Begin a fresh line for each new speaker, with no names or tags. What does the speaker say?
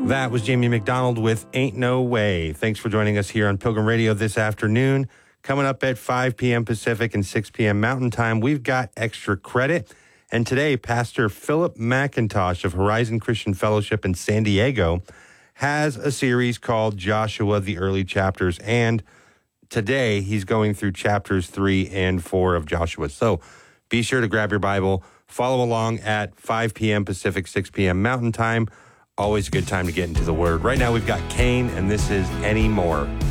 That was Jamie McDonald with Ain't No Way. Thanks for joining us here on Pilgrim Radio this afternoon. Coming up at 5 p.m. Pacific and 6 p.m. Mountain Time, we've got Extra Credit. And today, Pastor Philip McIntosh of Horizon Christian Fellowship in San Diego has a series called Joshua, the Early Chapters. And today, he's going through chapters 3 and 4 of Joshua. So be sure to grab your Bible, follow along at 5 p.m. Pacific, 6 p.m. Mountain Time. Always a good time to get into the Word. Right now, we've got Kane, and this is Any More.